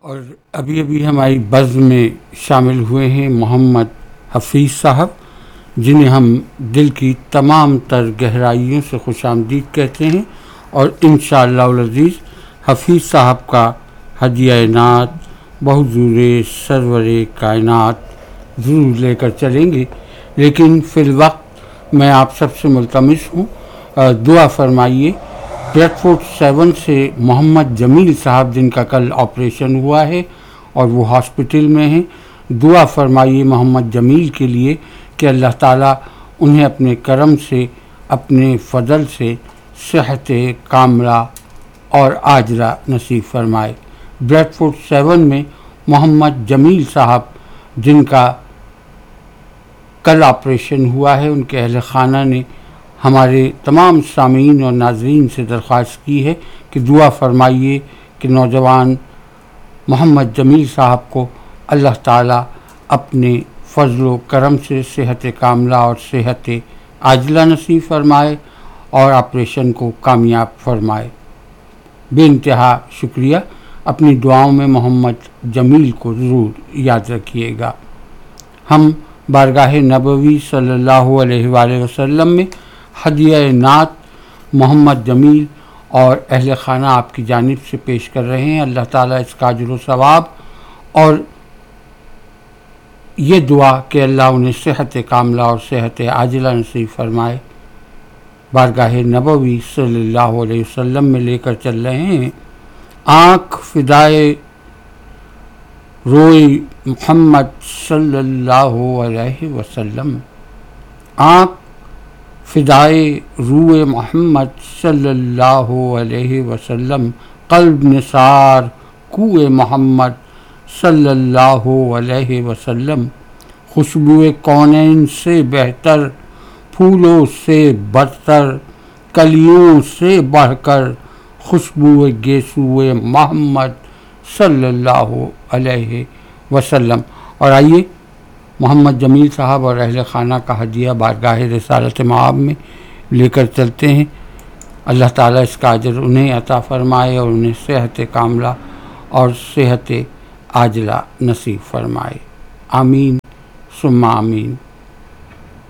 اور ابھی ابھی ہماری بزم میں شامل ہوئے ہیں محمد حفیظ صاحب، جنہیں ہم دل کی تمام تر گہرائیوں سے خوش آمدید کہتے ہیں، اور انشاءاللہ العزیز حفیظ صاحب کا ہدیہ نعت بحضور سرور کائنات ضرور لے کر چلیں گے، لیکن فی الوقت میں آپ سب سے ملتمس ہوں دعا فرمائیے بریڈ فورٹ 7 سے محمد جمیل صاحب، جن کا کل آپریشن ہوا ہے اور وہ ہاسپٹل میں ہیں، دعا فرمائیے محمد جمیل کے لیے کہ اللہ تعالیٰ انہیں اپنے کرم سے، اپنے فضل سے صحت کاملہ اور عاجلہ نصیب فرمائے۔ بریڈ فورٹ 7 میں محمد جمیل صاحب، جن کا کل آپریشن ہوا ہے، ان کے اہل خانہ نے ہمارے تمام سامعین اور ناظرین سے درخواست کی ہے کہ دعا فرمائیے کہ نوجوان محمد جمیل صاحب کو اللہ تعالیٰ اپنے فضل و کرم سے صحت کاملہ اور صحت عاجلہ نصیب فرمائے اور آپریشن کو کامیاب فرمائے۔ بے انتہا شکریہ۔ اپنی دعاؤں میں محمد جمیل کو ضرور یاد رکھیے گا۔ ہم بارگاہ نبوی صلی اللہ علیہ وآلہ وسلم میں ہدیہ نعت محمد جمیل اور اہل خانہ آپ کی جانب سے پیش کر رہے ہیں۔ اللہ تعالیٰ اس کا اجر و ثواب اور یہ دعا کہ اللہ انہیں صحت کاملہ اور صحت عاجلہ نصیب فرمائے، بارگاہ نبوی صلی اللہ علیہ وسلم میں لے کر چل رہے ہیں۔ آنکھ فدائے روئے محمد صلی اللہ علیہ وسلم، آنکھ فدائے روئے محمد صلی اللہ علیہ وسلم، قلب نثار کوئے محمد صلی اللہ علیہ وسلم، خوشبو کونین سے بہتر، پھولوں سے برتر، کلیوں سے بڑھ کر، خوشبو گیسو محمد صلی اللہ علیہ وسلم۔ اور آئیے محمد جمیل صاحب اور اہل خانہ کا ہدیہ بارگاہ رسالت مآب میں لے کر چلتے ہیں۔ اللہ تعالیٰ اس کا اجر انہیں عطا فرمائے اور انہیں صحت کاملہ اور صحت عاجلہ نصیب فرمائے۔ آمین ثم آمین۔